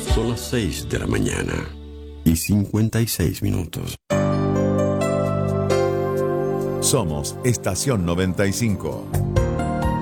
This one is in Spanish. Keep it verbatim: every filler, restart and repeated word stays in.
Son las seis de la mañana y cincuenta y seis minutos. Somos Estación noventa y cinco.